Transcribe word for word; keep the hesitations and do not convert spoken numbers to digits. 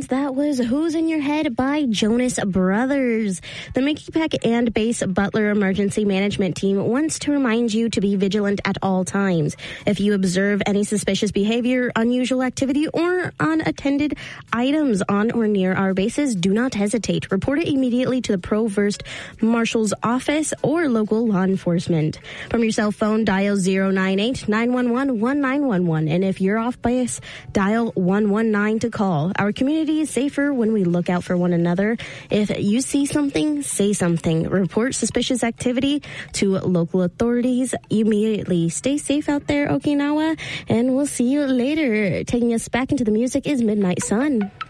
That was Who's in Your Head by Jonas Brothers. The Mickey Peck and Base Butler Emergency Management Team wants to remind you to be vigilant at all times. If you observe any suspicious behavior, unusual activity, or unattended items on or near our bases, do not hesitate. Report it immediately to the Provost Marshal's office or local law enforcement. From your cell phone, dial zero nine eight, nine one one, one nine one one. And if you're off base, dial one one nine to call. Our community is safer when we look out for one another. If you see something, say something. Report suspicious activity to local authorities immediately. Stay safe out there, Okinawa, and we'll see you later. Taking us back into the music is Midnight Sun.